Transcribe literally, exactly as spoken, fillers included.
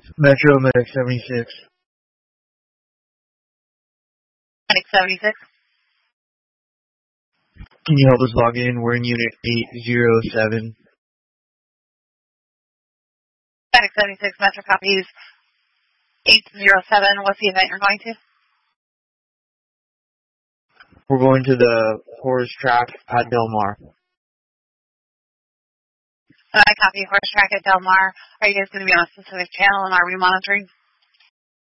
Metro Medic seventy-six. Medic seventy-six. Can you help us log in? We're in Unit eight zero seven. Medic seventy-six, Metro copies. eight zero seven, what's the event you're going to? We're going to the horse track at Del Mar. I copy horse track at Del Mar. Are you guys going to be on a specific channel and are we monitoring?